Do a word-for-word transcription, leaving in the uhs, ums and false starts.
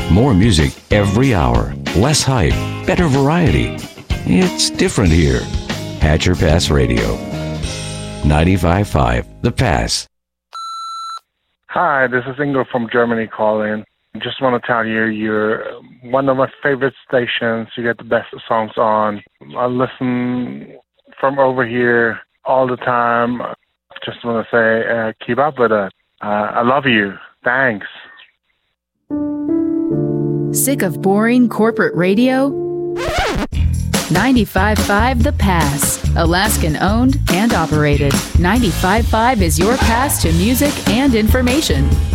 More music every hour. Less hype. Better variety. It's different here. Hatcher Pass Radio. ninety-five point five The Pass. Hi, this is Ingo from Germany calling. Just want to tell you, you're one of my favorite stations. You get the best songs on. I listen from over here all the time. Just want to say, uh, keep up with it. Uh, I love you. Thanks. Sick of boring corporate radio? ninety-five point five The Pass. Alaskan owned and operated. ninety-five point five is your pass to music and information.